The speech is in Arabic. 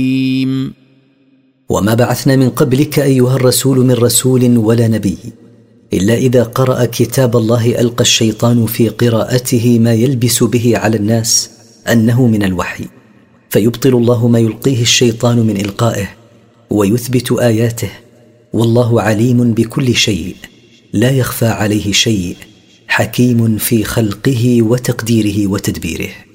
وما بعثنا من قبلك أيها الرسول من رسول ولا نبي إلا إذا قرأ كتاب الله ألقى الشيطان في قراءته ما يلبس به على الناس أنه من الوحي، فيبطل الله ما يلقيه الشيطان من إلقائه ويثبت آياته، والله عليم بكل شيء لا يخفى عليه شيء، حكيم في خلقه وتقديره وتدبيره.